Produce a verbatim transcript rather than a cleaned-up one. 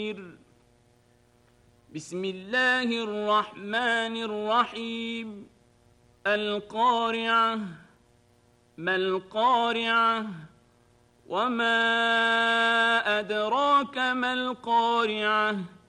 بسم الله الرحمن الرحيم القارعة ما القارعة وما أدراك ما القارعة